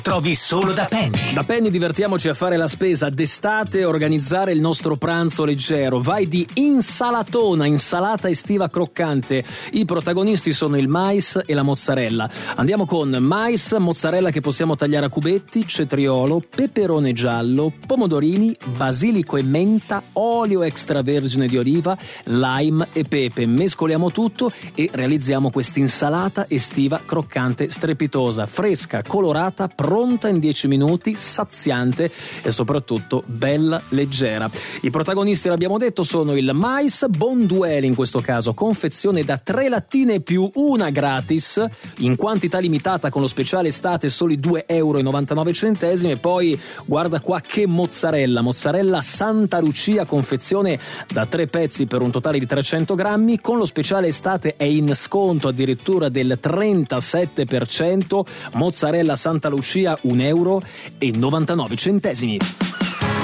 trovi solo da Penny. Da Penny divertiamoci a fare la spesa d'estate e organizzare il nostro pranzo leggero. Vai di insalatona, insalata estiva croccante. I protagonisti sono il mais e la mozzarella. Andiamo con mais, mozzarella che possiamo tagliare a cubetti, cetriolo, peperone giallo, pomodorini, basilico e menta, olio extravergine di oliva, lime e pepe. Mescoliamo tutto e realizziamo quest'insalata estiva croccante strepitosa, fresca, colorata, pronta in 10 minuti, saziante e soprattutto bella leggera. I protagonisti, l'abbiamo detto, sono il mais Bonduelle, in questo caso confezione da 3 lattine più una gratis in quantità limitata con lo speciale estate, soli 2,99 €. E poi guarda qua che mozzarella Santa Lucia, confezione da 3 pezzi per un totale di 300 grammi, con lo speciale estate è in sconto addirittura del 37%. Mozzarella Santa Lucia €1,99.